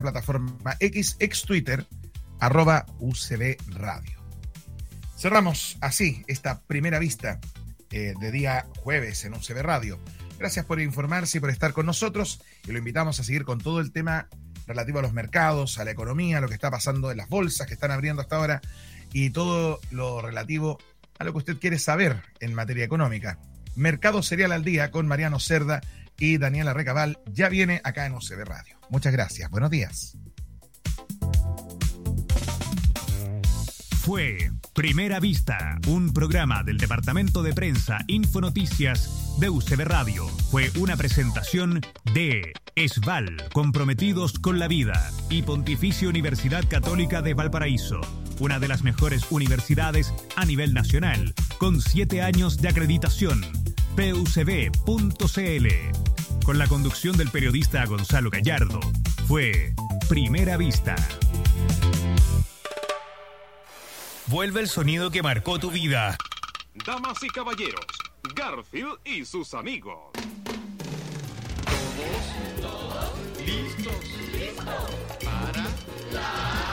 plataforma X, ex Twitter, @UCB Radio. Cerramos así esta primera vista de día jueves en UCB Radio. Gracias por informarse y por estar con nosotros, y lo invitamos a seguir con todo el tema relativo a los mercados, a la economía, lo que está pasando en las bolsas que están abriendo hasta ahora y todo lo relativo a lo que usted quiere saber en materia económica. Mercado Cereal al Día con Mariano Cerda y Daniela Recabal ya viene acá en UCB Radio. Muchas gracias. Buenos días. Fue Primera Vista, un programa del Departamento de Prensa Infonoticias de UCB Radio. Fue una presentación de ESVAL, comprometidos con la vida, y Pontificia Universidad Católica de Valparaíso, una de las mejores universidades a nivel nacional, con 7 años de acreditación. PUCB.cl. Con la conducción del periodista Gonzalo Gallardo. Fue Primera Vista. Vuelve el sonido que marcó tu vida. Damas y caballeros, Garfield y sus amigos. ¿Todos? ¿Listos? ¿Para?